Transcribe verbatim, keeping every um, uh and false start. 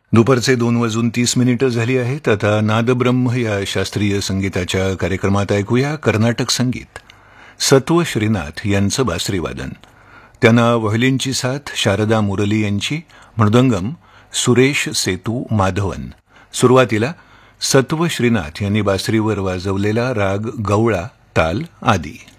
दुपारचे दोन वाजून तीस मिनिटं झाली आहेत. आता नादब्रह्म या शास्त्रीय संगीताच्या कार्यक्रमात ऐकूया कर्नाटक संगीत. सत्व श्रीनाथ यांचं बासरीवादन. त्यांना व्हायोलिनची साथ शारदा मुरली यांची, मृदंगम सुरेश सेतू माधवन. सुरुवातीला सत्व श्रीनाथ यांनी बासरीवर वाजवलेला राग गवळा ताल आदी.